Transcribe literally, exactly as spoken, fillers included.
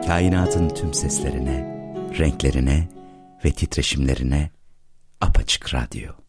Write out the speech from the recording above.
Kainatın tüm seslerine, renklerine ve titreşimlerine Apaçık Radyo.